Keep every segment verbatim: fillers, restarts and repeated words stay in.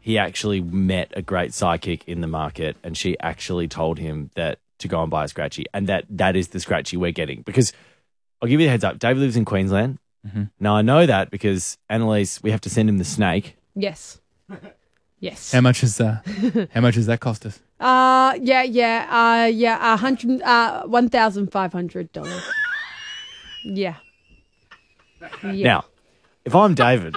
he actually met a great psychic in the market and she actually told him that to go and buy a scratchy and that that is the scratchy we're getting. Because I'll give you the heads up. David lives in Queensland. Mm-hmm. Now, I know that because Annalise, we have to send him the snake. Yes. Yes. How much is uh, how much does that cost us? Uh, yeah, yeah, uh, yeah, a hundred, uh, one thousand five hundred dollars. Yeah. Yeah. Now, if I'm David,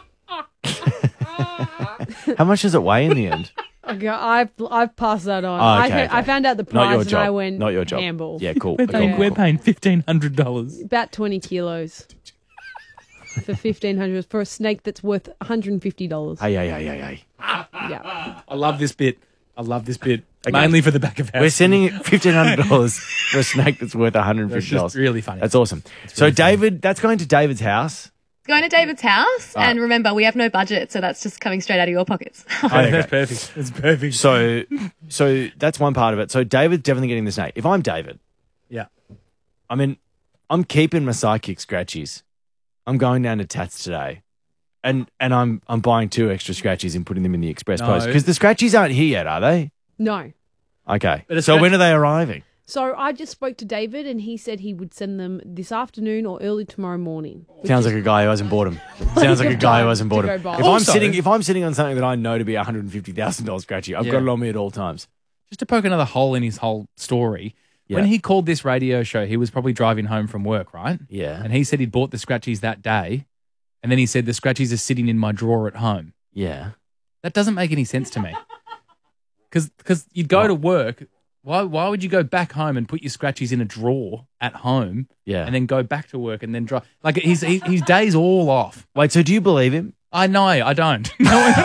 how much does it weigh in the end? Okay, I've I've passed that on. Oh, okay, I, okay. I found out the Not your price and job. I went Not your job. handball. Yeah, cool. We're cool, paying, cool, we're cool. paying fifteen hundred dollars. About twenty kilos for fifteen hundred for a snake that's worth one hundred and fifty dollars. Hey, hey, hey, hey, hey. Yeah. I love this bit. I love this bit. Okay. Mainly for the back of house. We're sending fifteen hundred dollars for a snake that's worth one hundred and fifty dollars. That's just really funny. That's awesome. So, really funny. David, that's going to David's house. Going to David's house, Right. and remember, we have no budget, so that's just coming straight out of your pockets. Oh, Okay. that's perfect. That's perfect. So, so that's one part of it. So David's definitely getting the snake. If I'm David, yeah. I mean, I'm keeping my psychic scratchies. I'm going down to Tats today, and and I'm I'm buying two extra scratchies and putting them in the express No. post because the scratchies aren't here yet, are they? No. Okay. But a So scratch- when are they arriving? So I just spoke to David and he said he would send them this afternoon or early tomorrow morning. which Sounds is like a guy who hasn't bought them. Sounds like a of guy who time hasn't bought to them. go If buy. I'm Also- sitting, if I'm sitting on something that I know to be a one hundred and fifty thousand dollars scratchy, I've Yeah. got it on me at all times. Just to poke another hole in his whole story, Yeah. when he called this radio show, he was probably driving home from work, right? Yeah. And he said he'd bought the scratchies that day. And then he said the scratchies are sitting in my drawer at home. Yeah. That doesn't make any sense to me. Because you'd go What? to work. Why Why would you go back home and put your scratchies in a drawer at home Yeah. and then go back to work and then drive? Like his, his, his day's all off. Wait, so do you believe him? I know, I don't.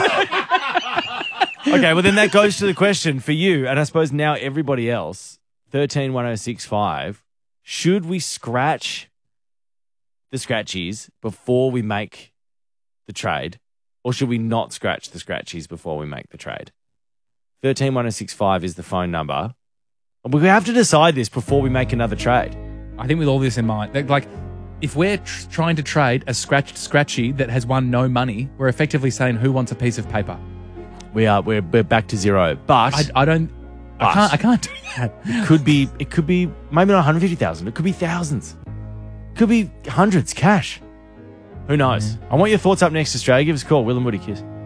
Okay, well then that goes to the question for you, and I suppose now everybody else. Thirteen one zero six five. Should we scratch the scratchies before we make the trade, or should we not scratch the scratchies before we make the trade? Thirteen one zero six five is the phone number. We have to decide this before we make another trade. I think with all this in mind, that, like, if we're tr- trying to trade a scratched scratchy that has won no money, we're effectively saying who wants a piece of paper. We are we're we're back to zero, but I, I don't. I But- can't. I can't do that. it could be it could be maybe not one hundred fifty thousand. It could be thousands. It could be hundreds cash. Who knows? I want your thoughts up next, Australia. Give us a call. Will and Woody, kiss.